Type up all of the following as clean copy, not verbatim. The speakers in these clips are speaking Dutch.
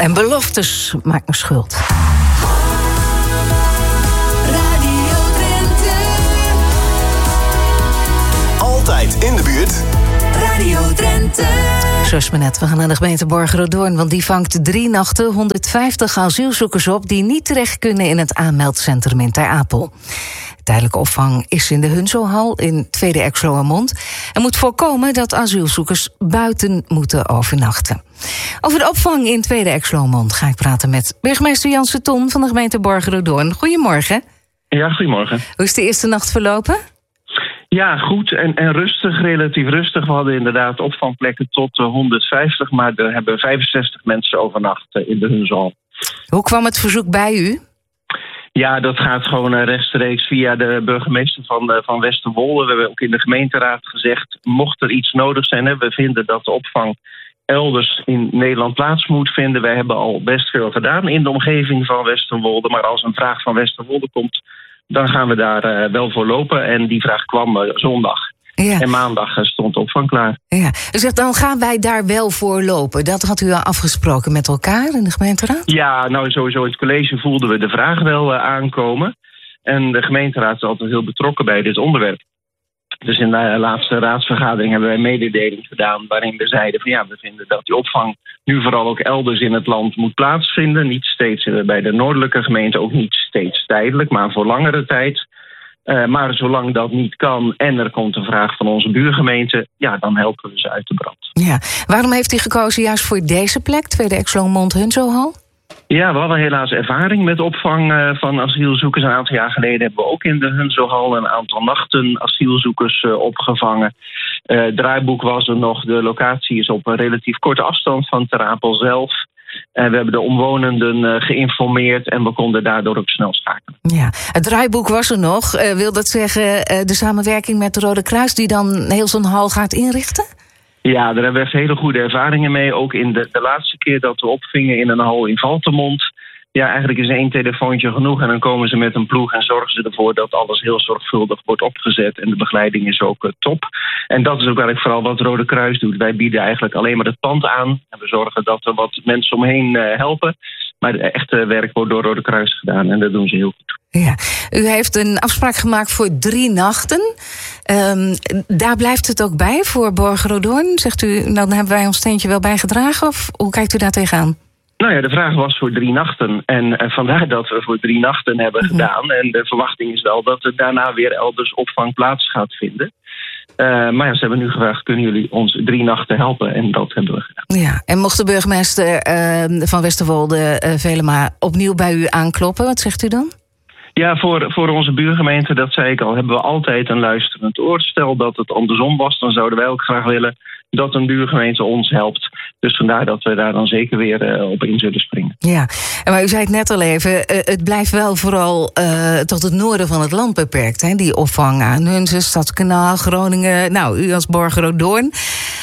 En beloftes maakt me schuld. Radio Drenthe. Altijd in de buurt. Radio Drenthe. Zo is maar net, we gaan naar de gemeente Borgerhoedoorn, want die vangt 3 nachten 150 asielzoekers op die niet terecht kunnen in het aanmeldcentrum in Ter Apel. Tijdelijke opvang is in de Hunzohal in Tweede Exloërmond en moet voorkomen dat asielzoekers buiten moeten overnachten. Over de opvang in Tweede Exloërmond ga ik praten met burgemeester Janse Ton van de gemeente Borgerhoedoorn. Goedemorgen. Ja, goedemorgen. Hoe is de eerste nacht verlopen? Ja, goed en rustig, relatief rustig. We hadden inderdaad opvangplekken tot 150, maar er hebben 65 mensen overnacht in de Hunzohal. Hoe kwam het verzoek bij u? Ja, dat gaat gewoon rechtstreeks via de burgemeester van Westerwolde. We hebben ook in de gemeenteraad gezegd, mocht er iets nodig zijn, hè, we vinden dat de opvang elders in Nederland plaats moet vinden. Wij hebben al best veel gedaan in de omgeving van Westerwolde, maar als een vraag van Westerwolde komt, dan gaan we daar wel voor lopen. En die vraag kwam zondag. Ja. En maandag stond de opvang klaar. Ja. U zegt, dan gaan wij daar wel voor lopen. Dat had u al afgesproken met elkaar in de gemeenteraad? Ja, nou sowieso in het college voelden we de vraag wel aankomen. En de gemeenteraad is altijd heel betrokken bij dit onderwerp. Dus in de laatste raadsvergadering hebben wij een mededeling gedaan waarin we zeiden van ja, we vinden dat die opvang nu vooral ook elders in het land moet plaatsvinden. Niet steeds bij de noordelijke gemeente, ook niet steeds tijdelijk, maar voor langere tijd. Maar zolang dat niet kan en er komt een vraag van onze buurgemeente, ja, dan helpen we ze uit de brand. Ja. Waarom heeft u gekozen juist voor deze plek, Tweede Exloërmond Hunzohal? Ja, we hadden helaas ervaring met opvang van asielzoekers. Een aantal jaar geleden hebben we ook in de Hunzohal een aantal nachten asielzoekers opgevangen. Het draaiboek was er nog. De locatie is op een relatief korte afstand van Ter Apel zelf. We hebben de omwonenden geïnformeerd en we konden daardoor ook snel schakelen. Ja, het draaiboek was er nog. Wil dat zeggen de samenwerking met het Rode Kruis die dan heel zo'n hal gaat inrichten? Ja, daar hebben we echt hele goede ervaringen mee. Ook in de laatste keer dat we opvingen in een hal in Valtemont. Ja, eigenlijk is 1 telefoontje genoeg en dan komen ze met een ploeg en zorgen ze ervoor dat alles heel zorgvuldig wordt opgezet en de begeleiding is ook top. En dat is ook eigenlijk vooral wat Rode Kruis doet. Wij bieden eigenlijk alleen maar het pand aan en we zorgen dat er wat mensen omheen helpen. Maar het echte werk wordt door Rode Kruis gedaan en dat doen ze heel goed. Ja, u heeft een afspraak gemaakt voor 3 nachten. Daar blijft het ook bij voor Borgerhoedoorn. Zegt u, dan hebben wij ons steentje wel bijgedragen of hoe kijkt u daar tegenaan? Nou ja, de vraag was voor 3 nachten. En vandaar dat we voor 3 nachten hebben gedaan. En de verwachting is wel dat er daarna weer elders opvang plaats gaat vinden. Maar ja, ze hebben nu gevraagd, kunnen jullie ons 3 nachten helpen? En dat hebben we gedaan. Ja, en mocht de burgemeester van Westerwolde, Velema, opnieuw bij u aankloppen, wat zegt u dan? Ja, voor onze buurgemeente, dat zei ik al, hebben we altijd een luisterend oor. Stel dat het andersom was, dan zouden wij ook graag willen dat een buurgemeente ons helpt. Dus vandaar dat we daar dan zeker weer op in zullen springen. Ja, maar u zei het net al even, het blijft wel vooral tot het noorden van het land beperkt, hè? Die opvang aan Hunze, Stadskanaal, Groningen, nou, u als Borgerhoedoorn.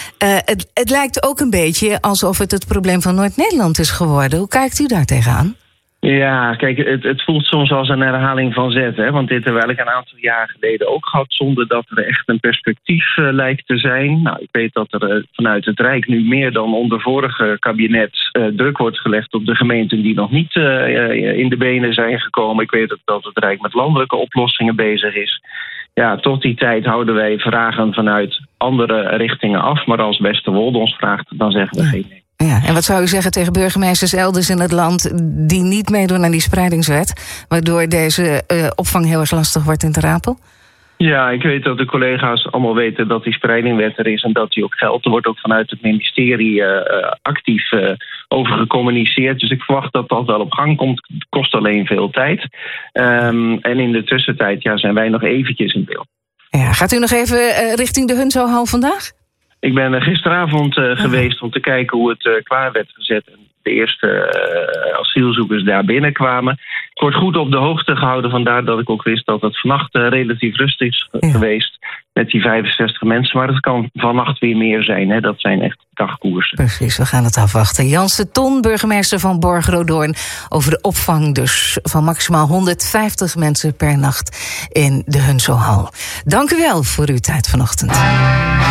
Het lijkt ook een beetje alsof het probleem van Noord-Nederland is geworden. Hoe kijkt u daar tegenaan? Ja, kijk, het voelt soms als een herhaling van zet. Hè? Want dit hebben we eigenlijk een aantal jaar geleden ook gehad, zonder dat er echt een perspectief lijkt te zijn. Nou, ik weet dat er vanuit het Rijk nu meer dan onder vorige kabinet druk wordt gelegd op de gemeenten die nog niet in de benen zijn gekomen. Ik weet dat het Rijk met landelijke oplossingen bezig is. Ja, tot die tijd houden wij vragen vanuit andere richtingen af. Maar als Westerwolde ons vraagt, dan zeggen we geen nee. Ja, en wat zou u zeggen tegen burgemeesters elders in het land die niet meedoen aan die spreidingswet, waardoor deze opvang heel erg lastig wordt in Ter Apel? Ja, ik weet dat de collega's allemaal weten dat die spreidingwet er is en dat die ook geldt. Er wordt ook vanuit het ministerie actief over gecommuniceerd. Dus ik verwacht dat dat wel op gang komt. Het kost alleen veel tijd. En in de tussentijd zijn wij nog eventjes in beeld. Ja, gaat u nog even richting de Hunzohal vandaag? Ik ben gisteravond geweest om te kijken hoe het klaar werd gezet en de eerste asielzoekers daar binnenkwamen. Ik word goed op de hoogte gehouden, vandaar dat ik ook wist dat het vannacht relatief rustig is geweest met die 65 mensen. Maar het kan vannacht weer meer zijn, hè. Dat zijn echt dagkoersen. Precies, we gaan het afwachten. Janse Ton, burgemeester van Borgerhoedoorn, over de opvang dus van maximaal 150 mensen per nacht in de Hunzohal. Dank u wel voor uw tijd vanochtend.